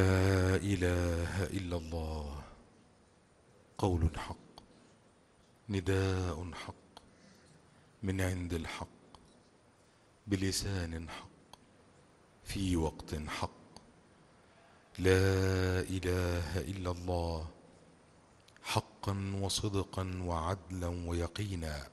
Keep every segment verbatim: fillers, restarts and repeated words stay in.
لا إله إلا الله، قول حق، نداء حق، من عند الحق، بلسان حق، في وقت حق. لا إله إلا الله، حقا وصدقا وعدلا ويقينا.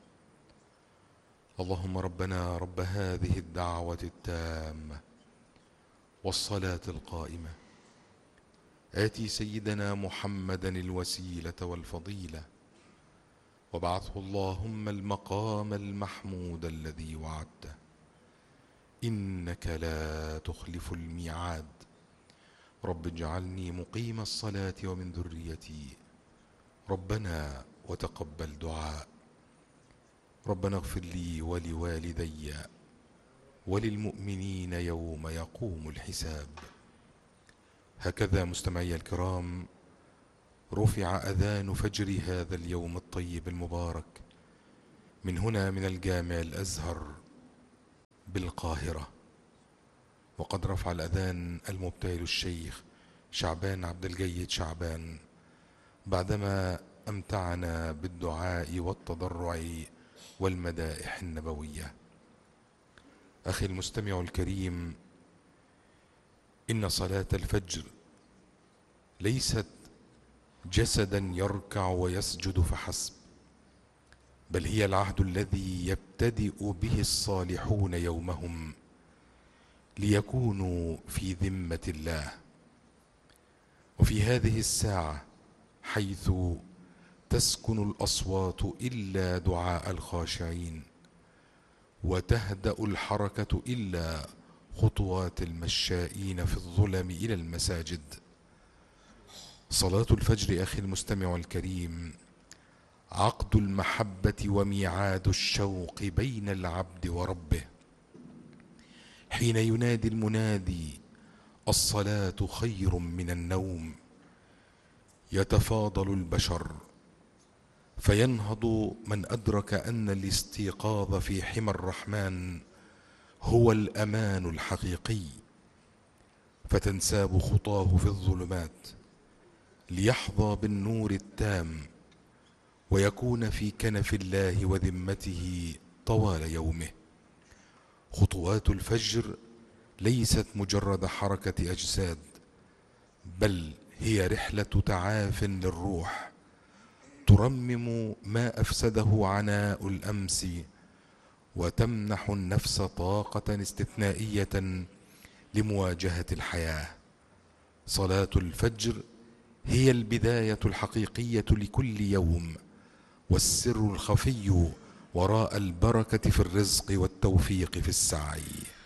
اللهم ربنا رب هذه الدعوة التامة والصلاة القائمة، آتي سيدنا محمدا الوسيلة والفضيلة، وابعثه اللهم المقام المحمود الذي وعدته، إنك لا تخلف الميعاد. رب اجعلني مقيم الصلاة ومن ذريتي، ربنا وتقبل دعاء. ربنا اغفر لي ولوالدي وللمؤمنين يوم يقوم الحساب. هكذا مستمعي الكرام رفع أذان فجر هذا اليوم الطيب المبارك من هنا من الجامع الأزهر بالقاهرة، وقد رفع الأذان المبتهل الشيخ شعبان عبد الجيد شعبان بعدما أمتعنا بالدعاء والتضرع والمدائح النبوية. أخي المستمع الكريم، إن صلاة الفجر ليست جسدا يركع ويسجد فحسب، بل هي العهد الذي يبتدئ به الصالحون يومهم ليكونوا في ذمة الله. وفي هذه الساعة حيث تسكن الأصوات إلا دعاء الخاشعين، وتهدأ الحركة إلا خطوات المشائين في الظلم إلى المساجد، صلاة الفجر أخي المستمع الكريم عقد المحبة وميعاد الشوق بين العبد وربه. حين ينادي المنادي الصلاة خير من النوم، يتفاضل البشر فينهض من أدرك أن الاستيقاظ في حمى الرحمن هو الأمان الحقيقي، فتنساب خطاه في الظلمات ليحظى بالنور التام ويكون في كنف الله وذمته طوال يومه. خطوات الفجر ليست مجرد حركة أجساد، بل هي رحلة تعاف للروح ترمم ما أفسده عناء الأمس، وتمنح النفس طاقة استثنائية لمواجهة الحياة. صلاة الفجر هي البداية الحقيقية لكل يوم، والسر الخفي وراء البركة في الرزق والتوفيق في السعي.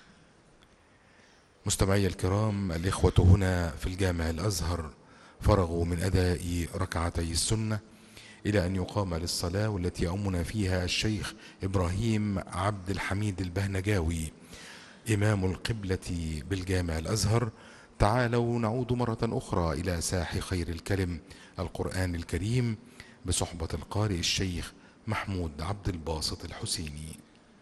مستمعي الكرام، الإخوة هنا في الجامع الأزهر فرغوا من أداء ركعتي السنة إلى أن يقام للصلاة، والتي يؤمنا فيها الشيخ إبراهيم عبد الحميد البهنجاوي إمام القبلة بالجامع الأزهر. تعالوا نعود مرة أخرى إلى ساح خير الكلم القرآن الكريم بصحبة القارئ الشيخ محمود عبد الباسط الحسيني.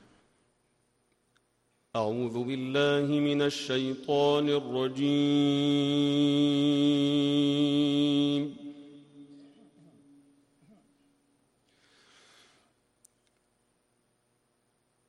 أعوذ بالله من الشيطان الرجيم.